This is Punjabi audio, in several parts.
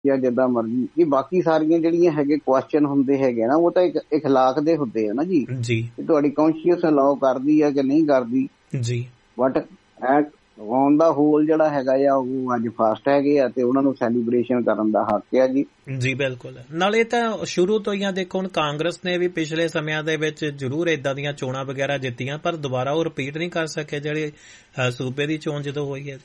ਜਾਂ ਜਿੱਦਾਂ ਮਰਜ਼ੀ, ਇਹ ਬਾਕੀ ਸਾਰੀਆਂ ਜਿਹੜੀਆਂ ਹੈਗੇ ਕੁਐਸਚਨ ਹੁੰਦੇ ਹੈਗੇ ਨਾ, ਉਹ ਤਾਂ ਇੱਕ ਇਖਲਾਕ ਦੇ ਹੁੰਦੇ ਆ ਨਾ ਜੀ, ਤੁਹਾਡੀ ਕੌਨਸ਼ੀਅਸ ਅਲਾਓ ਕਰਦੀ ਆ ਕਿ ਨਹੀਂ ਕਰਦੀ ਜੀ। ਬਟ ਔਨ ਦਾ ਹੋਲ ਜਿਹੜਾ ਹੈਗਾ ਆ ਉਹ ਅੱਜ ਫਾਸਟ ਹੈਗੇ ਆ ਤੇ ਉਹਨਾਂ ਨੂੰ ਸੈਲੀਬ੍ਰੇਸ਼ਨ ਕਰਨ ਦਾ ਹੱਕ ਆ ਜੀ। ਜੀ ਬਿਲਕੁਲ। ਨਾਲੇ ਤਾਂ ਸ਼ੁਰੂ ਤੋਂ ਹੀ ਦੇਖੋ, ਹੁਣ ਕਾਂਗਰਸ ਨੇ ਵੀ ਪਿਛਲੇ ਸਮਿਆਂ ਦੇ ਵਿੱਚ ਜ਼ਰੂਰ ਏਦਾਂ ਦੀਆਂ ਚੋਣਾਂ ਵਗੈਰਾ ਜਿੱਤੀਆਂ, ਪਰ ਦੁਬਾਰਾ ਉਹ ਰਿਪੀਟ ਨਹੀਂ ਕਰ ਸਕੇ ਜਿਹੜੇ ਸੂਬੇ ਦੀ ਚੋਣ ਜਦੋਂ ਹੋਈ ਹੈ।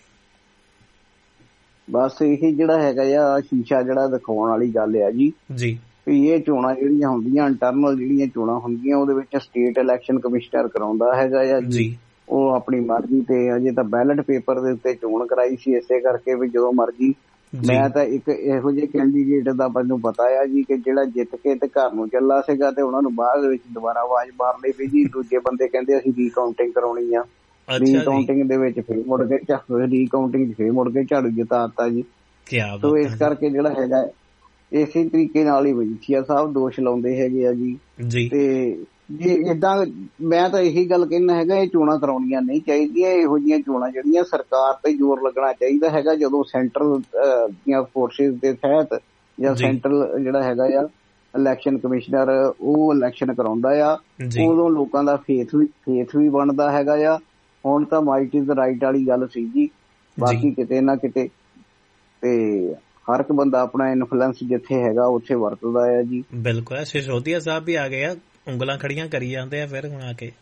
ਬਸ ਇਹੀ ਜਿਹੜਾ ਹੈਗਾ ਆ ਸ਼ੀਸ਼ਾ ਜਿਹੜਾ ਦਿਖਾਉਣ ਵਾਲੀ ਗੱਲ ਆ ਜੀ ਵੀ ਇਹ ਚੋਣਾਂ ਜਿਹੜੀਆਂ ਹੁੰਦੀਆਂ ਇੰਟਰਨਲ ਜਿਹੜੀਆਂ ਚੋਣਾਂ ਹੁੰਦੀਆਂ ਉਹਦੇ ਵਿੱਚ ਸਟੇਟ ਇਲੈਕਸ਼ਨ ਕਮਿਸ਼ਨਰ ਕਰਾਉਂਦਾ ਹੈਗਾ ਆ ਜੀ। ਉਹ ਆਪਣੀ ਮਰਜ਼ੀ ਤੇ ਅਜੇ ਤਾਂ ਬੈਲਟ ਪੇਪਰ ਦੇ ਉੱਤੇ ਚੋਣ ਕਰਾਈ ਸੀ, ਇਸੇ ਕਰਕੇ ਵੀ ਜਦੋਂ ਮਰਜ਼ੀ। ਮੈਂ ਤਾਂ ਇੱਕ ਇਹੋ ਜਿਹੇ ਕੈਂਡੀਡੇਟ ਦਾ ਮੈਨੂੰ ਪਤਾ ਆ ਜੀ ਕਿ ਜਿਹੜਾ ਜਿੱਤ ਕੇ ਤੇ ਘਰ ਨੂੰ ਚੱਲਾ ਸੀਗਾ ਤੇ ਉਹਨਾਂ ਨੂੰ ਬਾਅਦ ਵਿੱਚ ਦੁਬਾਰਾ ਆਵਾਜ਼ ਮਾਰ ਲਈ ਵੀ ਜੀ ਦੂਜੇ ਬੰਦੇ ਕਹਿੰਦੇ ਅਸੀਂ ਰੀਕਾਊਂਟਿੰਗ ਕਰਾਉਣੀ ਆ, ਰੀਕਾਊਂਟਿੰਗ ਦੇ ਵਿੱਚ ਫੇਰ ਮੁੜ ਕੇ ਰੀਕਾਊਂਟਿੰਗ ਫੇਰ ਮੁੜ ਕੇ ਝਾੜੂ ਜਿਤਾਤਾ ਜੀ। ਸੋ ਇਸ ਕਰਕੇ ਜਿਹੜਾ ਹੈਗਾ ਇਸੇ ਤਰੀਕੇ ਨਾਲ ਹੀ ਮਜੀਠੀਆ ਸਾਹਿਬ ਦੋਸ਼ ਲਾਉਂਦੇ ਹੈਗੇ ਆ ਜੀ। ਤੇ ਜੇ ਏਦਾਂ ਮੈਂ ਤਾਂ ਇਹੀ ਗੱਲ ਕਹਿਣਾ ਹੈਗਾ, ਇਹ ਚੋਣਾਂ ਕਰਾਉਣੀਆਂ ਨਹੀਂ ਚਾਹੀਦੀਆਂ। ਇਹੋ ਜਿਹੀਆਂ ਚੋਣਾਂ ਜਿਹੜੀਆਂ ਸਰਕਾਰ ਤੇ ਜ਼ੋਰ ਲੱਗਣਾ ਚਾਹੀਦਾ ਹੈਗਾ, ਜਦੋਂ ਸੈਂਟਰਲ ਦੀਆਂ ਫੋਰਸਿਸ ਦੇ ਤਹਿਤ ਜਾਂ ਸੈਂਟਰਲ ਜਿਹੜਾ ਹੈਗਾ ਆ ਇਲੈਕਸ਼ਨ ਕਮਿਸ਼ਨਰ ਉਹ ਇਲੈਕਸ਼ਨ ਕਰਾਉਂਦਾ ਆ, ਉਦੋਂ ਲੋਕਾਂ ਦਾ ਫੇਥ ਵੀ ਬਣਦਾ ਹੈਗਾ ਆ। ਹੁਣ ਤਾਂ ਮਾਈਟ ਇਜ਼ ਰਾਈਟ ਵਾਲੀ ਗੱਲ ਸੀ ਜੀ, ਬਾਕੀ ਕਿਤੇ ਨਾ ਕਿਤੇ ਤੇ ਹਰ ਇੱਕ ਬੰਦਾ ਆਪਣਾ ਇਨਫਲੂਐਂਸ ਜਿੱਥੇ ਹੈਗਾ ਉੱਥੇ ਵਰਤਦਾ ਆ ਜੀ। ਬਿਲਕੁਲ। ਸਿਸੋਦੀਆ ਸਾਹਿਬ ਵੀ ਆ ਗਏ ਆ, ਉਂਗਲਾਂ ਖੜੀਆਂ ਕਰੀ ਜਾਂਦੇ ਆ ਫਿਰ ਹੁਣ ਆ ਕੇ।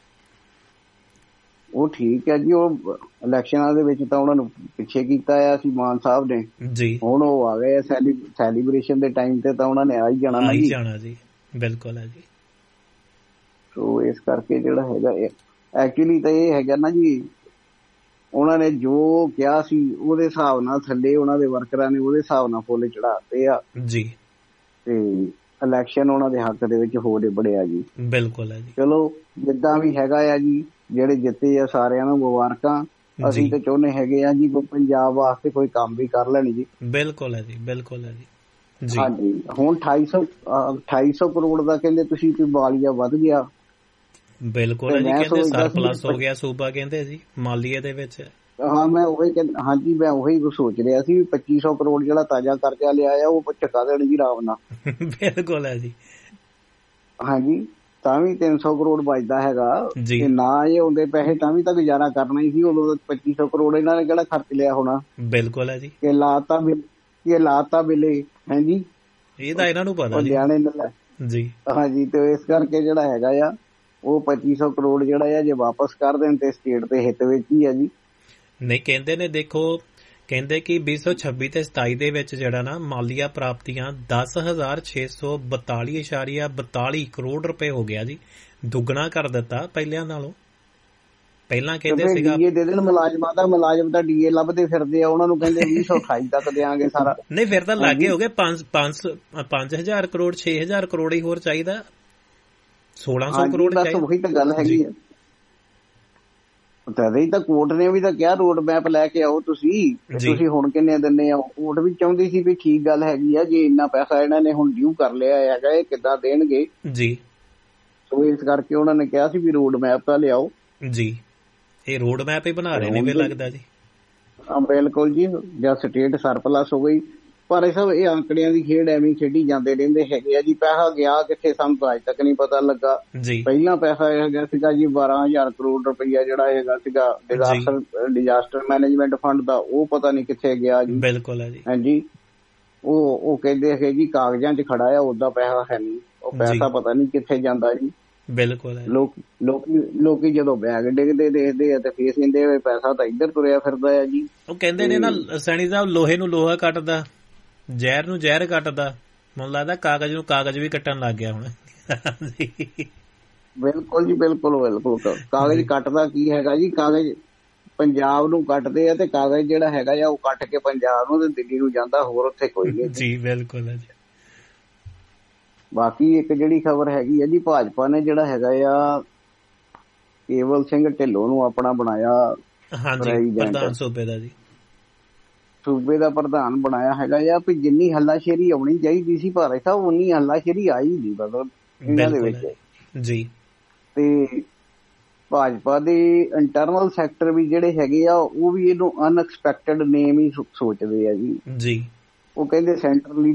ਉਹ ਠੀਕ ਹੈ ਜੀ, ਉਹ ਇਲੈਕਸ਼ਨਾਂ ਦੇ ਵਿੱਚ ਤਾਂ ਉਹਨਾਂ ਨੂੰ ਪਿੱਛੇ ਕੀਤਾ ਆ ਸੀ ਮਾਨ ਸਾਹਿਬ ਨੇ ਜੀ। ਹੁਣ ਉਹ ਆ ਗਏ ਸੈਲੀਬ੍ਰੇਸ਼ਨ ਦੇ ਟਾਈਮ ਤੇ ਤਾਂ ਉਹਨਾਂ ਨੇ ਆ ਹੀ ਜਾਣਾ ਜੀ। ਬਿਲਕੁਲ ਹੈ ਜੀ। ਸੋ ਇਸ ਕਰਕੇ ਜਿਹੜਾ ਹੈਗਾ ਐਕਚੁਅਲੀ ਤਾਂ ਇਹ ਹੈਗਾ ਨਾ ਜੀ, ਉਹਨਾਂ ਨੇ ਜੋ ਕਿਹਾ ਸੀ ਉਹਦੇ ਹਿਸਾਬ ਨਾਲ ਥੱਲੇ ਉਹਨਾਂ ਦੇ ਵਰਕਰਾਂ ਨੇ ਉਹਦੇ ਹਿਸਾਬ ਨਾਲ ਫੁੱਲ ਚੜਾਤੇ ਆ ਜੀ, ਤੇ ਇਲੈਕਸ਼ਨ ਉਹਨਾਂ ਦੇ ਹੱਕ ਦੇ ਵਿੱਚ ਹੋ ਬੜਿਆ ਜੀ। ਬਿਲਕੁਲ ਹੈ ਜੀ। ਚਲੋ ਜਿੱਦਾਂ ਵੀ ਹੈਗਾ ਆ ਜੀ, ਜਿਹੜੇ ਜਿੱਤੇ ਆ ਸਾਰਿਆਂ ਨੂੰ ਮੁਬਾਰਕਾਂ। ਅਸੀਂ ਤਾਂ ਚਾਹੁੰਦੇ ਹੈਗੇ ਆ ਜੀ ਕੋਈ ਪੰਜਾਬ ਵਾਸਤੇ ਕੋਈ ਕੰਮ ਵੀ ਕਰ ਲੈਣ ਜੀ। ਬਿਲਕੁਲ ਹੈ ਜੀ। ਬਿਲਕੁਲ ਹੈ ਜੀ। ਹਾਂਜੀ, ਹੁਣ 2800 ਕਰੋੜ ਦਾ ਕਹਿੰਦੇ ਤੁਸੀਂ ਬਾਲੀਆ ਵੱਧ ਗਿਆ। ਬਿਲਕੁਲ ਹੈ ਜੀ, ਕਹਿੰਦੇ ਸਰਪਲਸ ਹੋ ਗਿਆ ਸੂਬਾ ਕਹਿੰਦੇ ਜੀ ਮਾਲੀਏ ਦੇ ਵਿੱਚ। ਹਾਂ ਮੈਂ ਉਹੀ ਸੋਚ ਰਿਹਾ ਸੀ ਵੀ 2500 ਕਰੋੜ ਜਿਹੜਾ ਤਾਜ਼ਾ ਕਰਜ਼ਾ ਲਿਆ ਆ ਉਹ ਚੁਕਾ ਦੇਣ ਜੀ ਆਰਾਮ ਨਾਲ। ਬਿਲਕੁਲ ਹੈ ਜੀ। ਹਾਂਜੀ, ਤਾਂ ਵੀ 300 ਕਰੋੜ ਬਚਦਾ ਹੈਗਾ ਤੇ ਨਾ ਇਹ ਆਉਂਦੇ ਪੈਸੇ ਤਾਂ ਵੀ ਤਾਂ ਗੁਜ਼ਾਰਾ ਕਰਨਾ ਹੀ ਸੀ। ਉਦੋਂ 2500 ਕਰੋੜ ਇਹਨਾਂ ਨੇ ਕਿਹੜਾ ਖਰਚ ਲਿਆ ਹੋਣਾ। ਬਿਲਕੁਲ ਹੈ ਜੀ। ਕਿ ਲਾਤਾ ਬਿੱਲੇ ਹੈ ਜੀ, ਇਹ ਤਾਂ ਇਹਨਾਂ ਨੂੰ ਪਤਾ ਜੀ। ਹਾਂਜੀ, ਤੇ ਇਸ ਕਰਕੇ ਜਿਹੜਾ ਹੈਗਾ ਆ ਉਹ 2500 ਕਰੋੜ ਜਿਹੜਾ ਆ ਜੇ ਵਾਪਸ ਕਰ ਦੇਣ ਤੇ ਸਟੇਟ ਦੇ ਹਿੱਤ ਵਿੱਚ ਹੀ ਆ ਜੀ। ਨਹੀਂ ਕਹਿੰਦੇ ਨੇ, ਦੇਖੋ ਕਹਿੰਦੇ ਕਿ 2026 ਤੇ 27 ਦੇ ਵਿੱਚ ਜਿਹੜਾ ਨਾ ਮਾਲੀਆ ਪ੍ਰਾਪਤੀਆਂ 10,642.42 ਕਰੋੜ ਰੁਪਏ ਹੋ ਗਿਆ ਜੀ, ਦੁੱਗਣਾ ਕਰ ਦਿੱਤਾ ਪਹਿਲਿਆਂ ਨਾਲੋਂ। ਪਹਿਲਾਂ ਕਹਿੰਦੇ ਸੀਗਾ ਡੀਏ ਦੇ ਦੇਣ ਮੁਲਾਜ਼ਮਾਂ ਦਾ, ਮੁਲਾਜ਼ਮ ਤਾਂ ਡੀਏ ਲੱਭਦੇ ਫਿਰਦੇ ਆ, ਉਹਨਾਂ ਨੂੰ ਕਹਿੰਦੇ 2028 ਤੱਕ ਦੇਾਂਗੇ ਸਾਰਾ। ਨਹੀਂ ਫਿਰ ਤਾਂ ਲਾਗੇ ਹੋ ਗਏ 5,000 ਕਰੋੜ 6,000 ਕਰੋੜ ਹੀ ਹੋਰ ਚਾਹੀਦਾ, 1,600 ਕਰੋੜ ਚਾਹੀਦਾ। ਉਹੀ ਤਾਂ ਗੱਲ ਹੈਗੀ ਆ। ਤਦੇ ਹੀ ਤਾਂ ਕੋਰਟ ਨੇ ਵੀ ਤਾਂ ਕਿਹਾ ਰੋਡ ਮੈਪ ਲੈ ਕੇ ਆਓ ਤੁਸੀਂ ਹੁਣ ਕਿੰਨੇ ਦਿੰਦੇ ਆ। ਕੋਰਟ ਵੀ ਚਾਹੁੰਦੀ ਸੀ ਵੀ ਠੀਕ ਗੱਲ ਹੈਗੀ ਆ, ਜੇ ਇੰਨਾ ਪੈਸਾ ਇਹਨਾਂ ਨੇ ਹੁਣ ਡਿਊ ਕਰ ਲਿਆ ਹੈਗਾ ਇਹ ਕਿੱਦਾਂ ਦੇਣਗੇ ਜੀ। ਸੋ ਇਸ ਕਰਕੇ ਉਹਨਾਂ ਨੇ ਕਿਹਾ ਸੀ ਵੀ ਰੋਡ ਮੈਪ ਤਾਂ ਲਿਆਓ ਜੀ। ਇਹ ਰੋਡ ਮੈਪ ਹੀ ਬਣਾ ਰਹੇ ਨੇ ਵੀ ਲੱਗਦਾ ਜੀ। ਬਿਲਕੁਲ ਜੀ, ਜਾਂ ਸਟੇਟ ਸਰਪਲਸ ਹੋ ਗਈ। ਪਰ ਇਹ ਸਭ ਇਹ ਅੰਕੜਿਆਂ ਦੀ ਖੇਡ ਐਵੇਂ ਖੇਡੀ ਜਾਂਦੇ ਰਹਿੰਦੇ ਹੈਗੇ ਆ ਜੀ। ਪੈਸਾ ਗਿਆ ਕਿੱਥੇ ਸਾਨੂੰ ਤਾਂ ਅੱਜ ਤੱਕ ਨਹੀਂ ਪਤਾ ਲੱਗਾ। ਪਹਿਲਾਂ ਪੈਸਾ ਹੈਗਾ ਸੀਗਾ ਜੀ 12,000 ਕਰੋੜ ਰੁਪਈਆ ਜਿਹੜਾ ਹੈਗਾ ਸੀਗਾ ਡਿਜ਼ਾਸਟਰ ਮੈਨੇਜਮੈਂਟ ਫੰਡ ਦਾ, ਉਹ ਪਤਾ ਨਹੀਂ ਕਿੱਥੇ ਗਿਆ ਜੀ। ਬਿਲਕੁਲ ਹੈ ਜੀ। ਹਾਂਜੀ, ਉਹ ਕਹਿੰਦੇ ਹੈ ਜੀ ਕਾਗਜ਼ਾਂ 'ਚ ਖੜਾ ਆ, ਓਦਾਂ ਪੈਸਾ ਹੈ ਨਹੀਂ। ਉਹ ਪੈਸਾ ਪਤਾ ਨਹੀਂ ਕਿੱਥੇ ਜਾਂਦਾ ਜੀ। ਬਿਲਕੁਲ। ਲੋਕੀ ਜਦੋਂ ਬੈਗ ਡਿੱਗਦੇ ਦੇਖਦੇ ਆ ਤੇ ਫੇਰ ਕਹਿੰਦੇ ਪੈਸਾ ਤਾਂ ਇੱਧਰ ਤੁਰਿਆ ਫਿਰਦਾ ਆ ਜੀ। ਉਹ ਕਹਿੰਦੇ ਨੇ ਨਾ ਸੈਣੀ ਸਾਹਿਬ, ਲੋਹੇ ਨੂੰ ਲੋਹਾ ਕੱਟਦਾ, ਜ਼ਹਿਰ ਨੂੰ ਜ਼ਹਿਰ ਕੱਟਦਾ, ਮੈਨੂੰ ਲੱਗਦਾ ਕਾਗਜ਼ ਨੂੰ ਕਾਗਜ਼ ਵੀ ਕੱਟਣ ਲੱਗ ਗਿਆ ਹੁਣ। ਬਿਲਕੁਲ ਜੀ, ਬਿਲਕੁਲ। ਕਾਗਜ਼ ਕੱਟਦਾ ਕੀ ਹੈਗਾ ਜੀ, ਕਾਗਜ਼ ਪੰਜਾਬ ਨੂੰ ਕੱਟਦੇ ਆ ਤੇ ਕਾਗਜ਼ ਜਿਹੜਾ ਹੈਗਾ ਆ ਉਹ ਕੱਟ ਕੇ ਪੰਜਾਬ ਨੂੰ ਤੇ ਦਿੱਲੀ ਨੂੰ ਜਾਂਦਾ, ਹੋਰ ਉੱਥੇ ਕੋਈ ਨਹੀਂ ਜੀ। ਬਿਲਕੁਲ ਹੈ ਜੀ। ਬਾਕੀ ਇੱਕ ਜਿਹੜੀ ਖਬਰ ਹੈਗੀ ਆ ਜੀ, ਭਾਜਪਾ ਨੇ ਜਿਹੜਾ ਹੈਗਾ ਆ ਕੇਵਲ ਸਿੰਘ ਢਿੱਲੋਂ ਨੂੰ ਆਪਣਾ ਬਣਾਇਆ ਪ੍ਰਧਾਨ ਸੂਬੇ ਦਾ ਜੀ। ਸੂਬੇ ਦਾ ਪ੍ਰਧਾਨ ਬਣਾਇਆ ਹੈਗਾ ਆ। ਵੀ ਜਿੰਨੀ ਹੱਲਾਸ਼ੇਰੀ ਆਉਣੀ ਚਾਹੀਦੀ ਸੀ ਭਾਰਤ ਸਾਹਿਬ ਉਨੀ ਹੱਲਾਸ਼ੇਰੀ ਆਈ ਨਹੀਂ ਮਤਲਬ ਇਹਨਾਂ ਦੇ ਵਿੱਚ ਜੀ। ਤੇ ਭਾਜਪਾ ਦੇ ਇੰਟਰਨਲ ਸੈਕਟਰ ਵੀ ਜਿਹੜੇ ਹੈਗੇ ਆ ਉਹ ਵੀ ਇਹਨੂੰ ਅਨਐਕਸਪੈਕਟਡ ਨੇਮ ਹੀ ਸੋਚਦੇ ਆ ਜੀ। ਉਹ ਕਹਿੰਦੇ ਸੈਂਟਰਲੀ